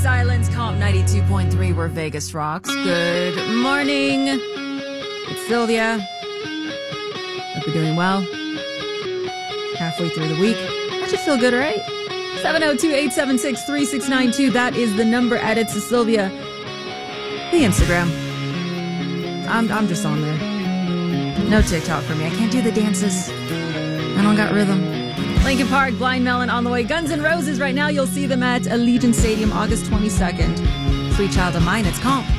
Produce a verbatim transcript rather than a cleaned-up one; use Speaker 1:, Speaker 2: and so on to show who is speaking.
Speaker 1: Silence, Comp ninety-two point three, where Vegas rocks. Good morning. It's Sylvia. Hope you're doing well. Halfway through the week. That should feel good, right? seven oh two, eight seven six, three six nine two. That is the number added to Sylvia. The Instagram. I'm, I'm just on there. No TikTok for me. I can't do the dances. I don't got rhythm. Linkin Park, Blind Melon on the way. Guns N' Roses right now. You'll see them at Allegiant Stadium August twenty-second. Sweet Child of Mine. It's Comp.